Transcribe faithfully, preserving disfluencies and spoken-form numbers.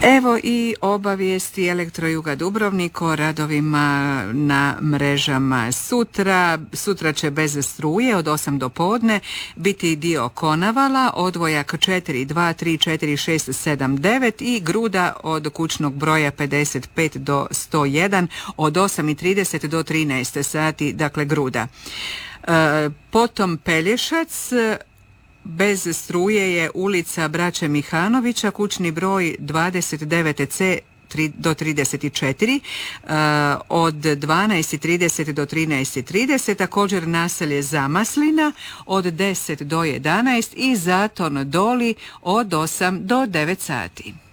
Evo i obavijesti Elektrojuga Dubrovnik o radovima na mrežama sutra. Sutra će bez struje od osam do podne biti dio Konavala, odvojak četiri dva tri četiri šest sedam devet i Gruda od kućnog broja pedeset pet do sto jedan od osam i trideset do trinaest sati, dakle Gruda. E, potom Pelješac, bez struje je ulica Braće Mihanovića, kućni broj dvadeset devet C do trideset četiri, od dvanaest i trideset do trinaest i trideset, također naselje Zamaslina od deset do jedanaest i Zaton Doli od osam do devet sati.